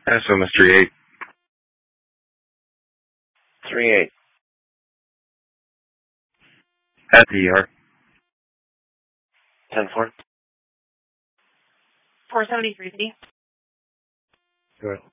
SOMS 38. 38. At the ER. 10-4. 473C. Go ahead.